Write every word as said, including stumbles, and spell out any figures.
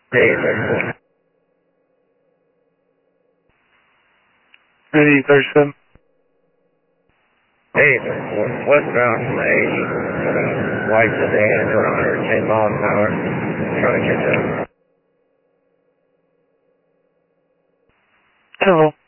Hey, thirty-four. Any thirty-seven? Hey, thirty-four. Westbound from the eighty. Uh, White sedan doing one hundred ten miles an hour. Trying to catch up. Hello.